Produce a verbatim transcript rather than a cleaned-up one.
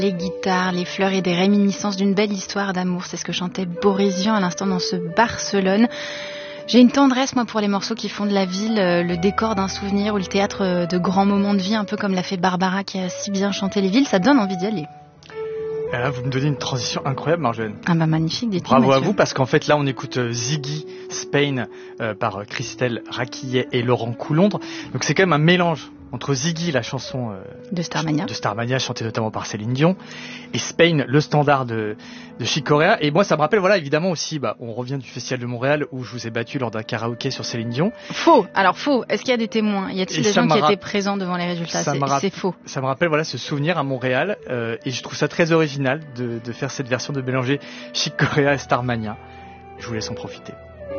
Les guitares, les fleurs et des réminiscences d'une belle histoire d'amour, c'est ce que chantait Boris Vian à l'instant dans ce Barcelone. J'ai une tendresse, moi, pour les morceaux qui font de la ville euh, le décor d'un souvenir ou le théâtre euh, de grands moments de vie, un peu comme l'a fait Barbara qui a si bien chanté les villes, ça donne envie d'y aller. Et là, vous me donnez une transition incroyable, Marjolaine. Ah bah magnifique, dites-moi. Bravo Mathieu. à vous, parce qu'en fait là on écoute euh, Ziggy Spain euh, par Christelle Raquillet et Laurent Coulondre. Donc c'est quand même un mélange entre Ziggy, la chanson euh, de Starmania, de Starmania chantée notamment par Céline Dion, et Spain, le standard de, de Chick Corea. Et moi ça me rappelle, voilà, évidemment aussi, bah, on revient du Festival de Montréal où je vous ai battu lors d'un karaoké sur Céline Dion. Faux. Alors faux. Est-ce qu'il y a des témoins? Y a-t-il Et des gens qui rapp... étaient présents devant les résultats? C'est, rapp... c'est faux. Ça me rappelle voilà ce souvenir à Montréal euh, et je trouve ça très original de, de faire cette version de mélanger Chick Corea et Starmania. Je vous laisse en profiter.